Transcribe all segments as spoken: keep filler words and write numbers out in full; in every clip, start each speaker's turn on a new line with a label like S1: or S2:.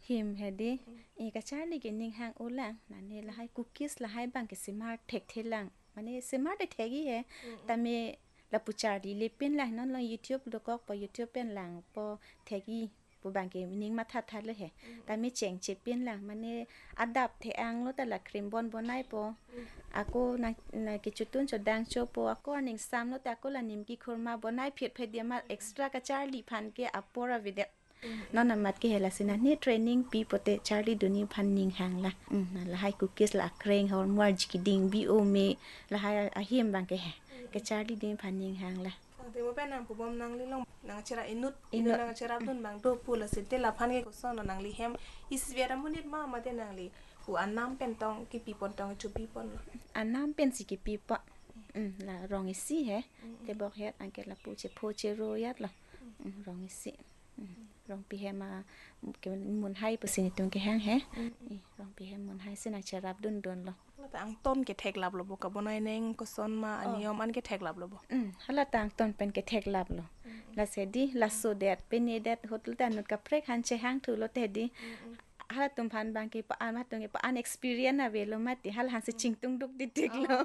S1: หิมเฮดิอีกระชาลิกินนิงหางอุลังนั่นนี่ละให้คุกกี้ละให้บังกิสมาร์ทเทคเทลังมันนี่สมาร์ทเทคกี้เฮแต่เมละปุจารีลิปินละนั่นลองยูทูบดูก็พอยูทูบเป็นหลังพอเทคกี้ปูบังกินิงมาทัดทัดเลยเฮแต่มีเจ๋งเจ็บเป็นหลังมันนี่อัดดับเทอังแล้วแต่ละครีมบอนบอนไนปออากูนักนักกิจุดตุนจุดดังโชปออากูนิงซ้ำแล้วแต่อากูละนิมกิคนมาบอนไนเพียดเพียดเดียมาเอ็กซ์ตร้ากระชาลิพันเกอปอระวิเดนอนนัดกี่เฮลัสินะนี่เทรนนิ่งปีโปเตชาร์ลีดูนี่พันนิงหางละอืมละให้คุกกี้ละเครงฮอร์มวาร์จิกดิ้งบีโอเมละให้อาหิมบังเกะเกชาร์ลีดูนี่พันนิงหางละ
S2: แต่ว่าเป็นนางผู้บำนางลิลองนางเชราอินุตอินุนางเชราดุนบางตัวพูละสิเตละพันเกกุศลนางลิเฮมอิสเวียรามุนิดมามาเตนางลิผู้อันน้ำเป็นตองกี่ปีปนตองจุปีปน
S1: อันน้ำเป็นสิกี่ปีปะอืมละรองอิซี่เฮแต่บอกเฮ็ดอันเกละปูเชโพเชโรยัดละอืมรองอิซี่รองปีเฮมาเก็บมุนให้เปอร์เซ็นต์ตรงเกแห้งแฮรองปีเฮมุนให้สินักเชรับดุนดุนละ
S2: แต่อังต้นเกแทกลับหรอกับบนายเน่งก็ซ้อนมาอันนี้ยอมอันเกแทกลับหรอบ่
S1: อืมฮัลต่างต้นเป็นเกแทกลับละละเสดีละโซเดดเป็นเนเดดฮอตลแต่นุดกับเพรกหันเชหังถูลเตดีฮัลตุมพันบางกีปะอันมาตรงกีปะอัน experience นะเวลมาติฮัลหันสิจิงตุงดุกดิดิกละ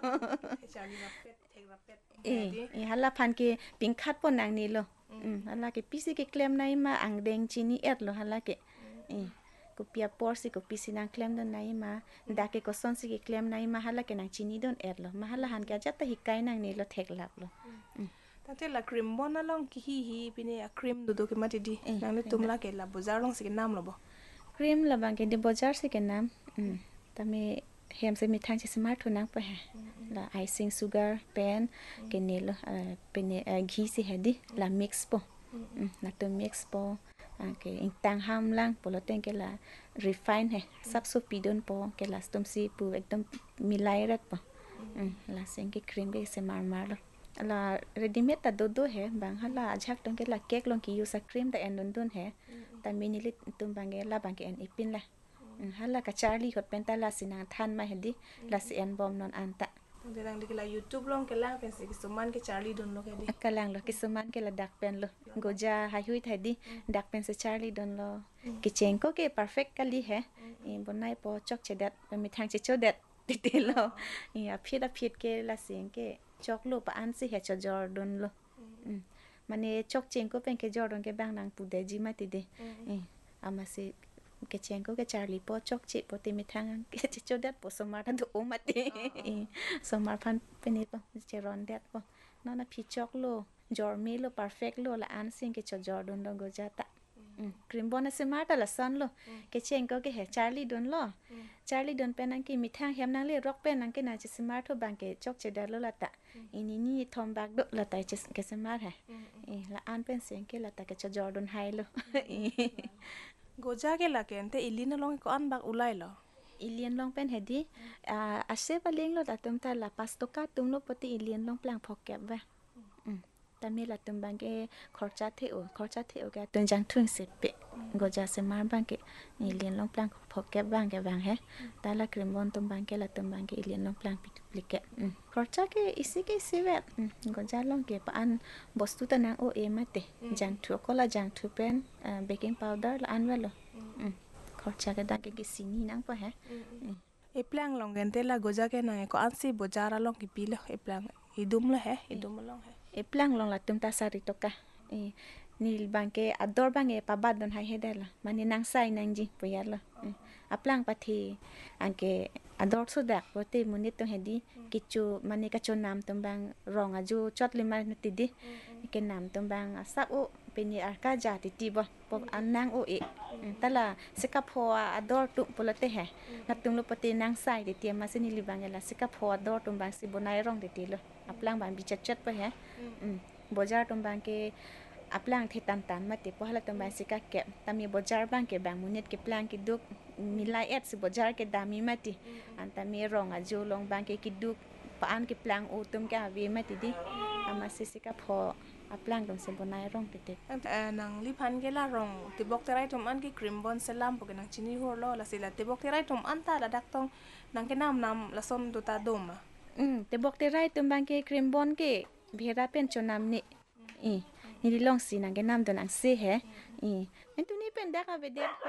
S1: เออฮัลละพันกีปิงคัดปนนางนี่ละอืมฮัลละกีพิสิกีเคลมไนมาอังเดงจีนี่เอ็ดละฮัลละกีเออกูเปียปอร์สิกูพิสินางเคลมดนไนมาดาเกก็ซอนสิกีเคลมไนมาฮัลละกีนางจีนี่ดนเอ็ดละมาฮัลละหันกีจัตตะฮิกไกนางนี่ละเทกลับละอืม
S2: ตั้งแต่ละครีมบอนนั่นลองกี่ฮีปีนี้ครีมดูดูกี่มาดีดีนางนี่ตุ้มละเกละบุษาลองสิกินน้ำหรอบ่
S1: ครีมละบางกีดิบจาร์สิกินน้ำอืมแต่เมเฮมจะมีทางจะสมาร์ททุนังไปฮะละไอซิ่งซูการ์เป็นกินนี่ละเป็นเอ่อกีสิเฮดิละมิกซ์ปออืมละตัวมิกซ์ปออ่าเกอิงตังฮัมลังปอละเต็งเกละรีไฟน์เฮซับซูปีดอนปอเกละสตอมซีปูเอกดมมิไลรัดปออืมละเซงเกครีมเกสมาร์มาร์ละละเรดิเมตตัดดูดูเฮบางฮัลละชักตรงเกละเค้กลองกิยูสักครีมแต่อันดุนดุนเฮแต่มินิลิตตุมบางเกละบางเกอันอีปินละฮัลละกับชาร์ลีขดเป็นตาลาสินางทันมาเห็นดิลาสิอันบอมนอนอันตะ
S2: เดี๋ยวดังดีกว่า YouTube ลงกันล่างเป็นสิกิสมันกับชาร์ลีดนโลกันดิ
S1: กำลังโลกิสมันกับละดักเป็นโลโกจาหายหุยไทยดิดักเป็นสิชาร์ลีดนโลกิเชงก็เก perfect กันดิเฮอีบนไหนพอจอกเฉดเป็นมีทางเฉดเด็ดติดโลอีอภิดอภิดเกลาสิงเกจอกโลปะอันสิเฮชจอร์ดนโลมันเนจอกเชงก็เป็นเกจอร์ดนเกบางนางปูเดจิมาติเดอีอามาสิเกเชงก็เกจาร์ลีปอจอกเจปอติมีทางเกจโจดัดปอสมาร์ทันตุโอมาติสมาร์พันเป็นนี่ปอเจรอนเด็ดปอนอนพิจอกโลจอร์มีโล perfect โลละอันสิงเกจจอร์ดนโลโกจัตตะครีมบอนสมาร์ตละซันโลเกเชงก็เกเฮชาร์ลีดนโลชาร์ลีดนเป็นนังกีมีทางเฮมนังเลียร็อกเป็นนังกีน่าจะสมาร์ทบังเกจอกเจดัดโลละตะอินี่นี่ทอมบักดละตะเจเกสมาร์ทเฮละอันเป็นเสียงเกละตะเกจจอร์ดนไฮโล
S2: โกจาเกละเกนแต่อิลินลองก็อันบักอุไลเหรอ
S1: อิเลียนลองเป็นเฮดิอ่าอาเซบะเลี้ยงโลแต่ตุมตาละปัสโตกาตุมโลปติอิเลียนลองแปลงพอแก็บไว้อืมแต่มีละตุมบังเกขอจัดเทโอขอจัดเทโอแกตุนจังทุนสิบเปโกจาเซมาบังเกอิเลียนลองแปลงพอแก็บบังแกบังเฮแต่ละครีมบอนตุมบังเกละตุมบังเกอิเลียนลองแปลงปิดปลิกเกอืมขอจัดเกอิสิเกสิเวตอืมโกจาลองเกปะอันบอสตุตนางโอเอมาเตจังทุก็ละจังทุเป็นเอ่อเบกกิ้งพาวเดอร์ละอันเวลอืมขอจัดกันดังเกกิสินี่นังปะฮะ
S2: เอพลังลองกันเตละโกจาเกนังก็อันสิบจาระลองกิปีละเอพลังอิดุมละเฮอิดุมลองเฮ
S1: เอพลังลองละตุมตาสาริตกะเอนี่บังเกอดอร์บังเอปะบัดดนไฮเฮเดละมันนี่นางไซนางจิปยาละอัพลังปะทีอันเกอดอร์สุดักปะทีมุนิตตงเฮดีกิจูมันนี่กะชนนามตุมบังรองอาจูจอดลิมานุติดิเกนามตุมบังสักโอเป็นยอาร์กาจาติติบ่ปอันนางโอเอตะละสิกะพออดอร์ตุปละเตเฮนัตุมลปะทีนางไซติเตียมาสินิลิบังเอละสิกะพออดอร์ตุมบังสิบนายรองติติละอัพลังบังบิจัดๆปะเฮอืมบจาร์ตุมบังเกอัพลังที่ตันตันมาติพอละตุมบังสิกะเก็บตามีบจาร์บังเกบังมุนิตเกพลังกิดุกมีไลเอสสิบจาร์เกดามีมาติอันตามีรองอาจูลองบังเกกิดุกปานเกพลังโอตุมกะวีมาติดิอามาสิสิกะพออัพลังตุมสิบนายรองติติ
S2: ตั้งแต่นางลิพันเกละรองติบอกเทไรตุมอันกิครีมบอนเซลัมปกนางชินีหัวล้อละสิละติบอกเทไรตุมอันตาละดักตองนางเกนำนำละซอมตุตาดมอ่ะ
S1: อืมติบอกเทไรตุมบังเกครีมบอนเกเบราเป็นจนำนี่อีนี่ลองสินางเกนำตัวนางเซเฮอีเอ็นตุนี่เป็นดักอะเวเด